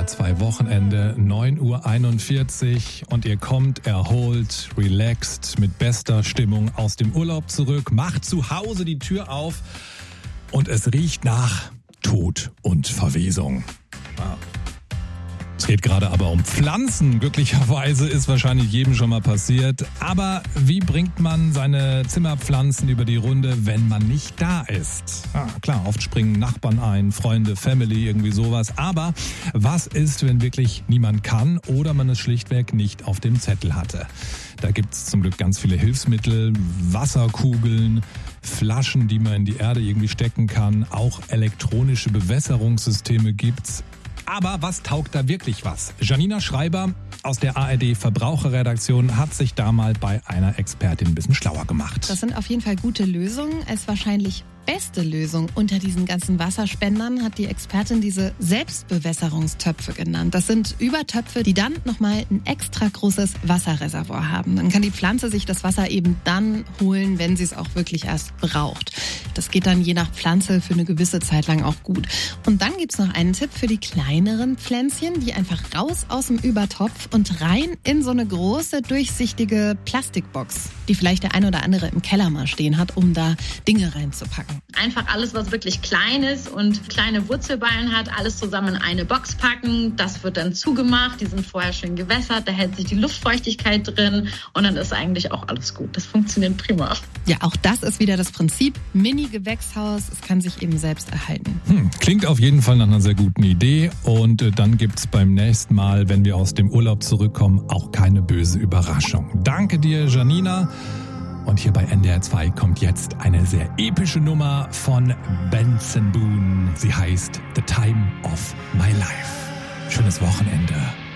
NDR2 Wochenende, 9:41 Uhr und ihr kommt erholt, relaxed, mit bester Stimmung aus dem Urlaub zurück, macht zu Hause die Tür auf und es riecht nach Tod und Verwesung. Es geht gerade aber um Pflanzen. Glücklicherweise ist wahrscheinlich jedem schon mal passiert. Aber wie bringt man seine Zimmerpflanzen über die Runde, wenn man nicht da ist? Klar, oft springen Nachbarn ein, Freunde, Family, irgendwie sowas. Aber was ist, wenn wirklich niemand kann oder man es schlichtweg nicht auf dem Zettel hatte? Da gibt es zum Glück ganz viele Hilfsmittel, Wasserkugeln, Flaschen, die man in die Erde irgendwie stecken kann. Auch elektronische Bewässerungssysteme gibt's. Aber was taugt da wirklich was? Janina Schreiber aus der ARD Verbraucherredaktion hat sich da mal bei einer Expertin ein bisschen schlauer gemacht. Das sind auf jeden Fall gute Lösungen. Als wahrscheinlich beste Lösung unter diesen ganzen Wasserspendern hat die Expertin diese Selbstbewässerungstöpfe genannt. Das sind Übertöpfe, die dann nochmal ein extra großes Wasserreservoir haben. Dann kann die Pflanze sich das Wasser eben dann holen, wenn sie es auch wirklich erst braucht. Das geht dann je nach Pflanze für eine gewisse Zeit lang auch gut. Und dann gibt's noch einen Tipp für die kleineren Pflänzchen, die einfach raus aus dem Übertopf und rein in so eine große, durchsichtige Plastikbox, die vielleicht der ein oder andere im Keller mal stehen hat, um da Dinge reinzupacken. Einfach alles, was wirklich klein ist und kleine Wurzelballen hat, alles zusammen in eine Box packen. Das wird dann zugemacht, die sind vorher schön gewässert, da hält sich die Luftfeuchtigkeit drin und dann ist eigentlich auch alles gut. Das funktioniert prima. Ja, auch das ist wieder das Prinzip. Mini-Gewächshaus, es kann sich eben selbst erhalten. Klingt auf jeden Fall nach einer sehr guten Idee und dann gibt's beim nächsten Mal, wenn wir aus dem Urlaub zurückkommen, auch keine böse Überraschung. Danke dir, Janina. Und hier bei NDR2 kommt jetzt eine sehr epische Nummer von Benson Boone. Sie heißt The Time of My Life. Schönes Wochenende.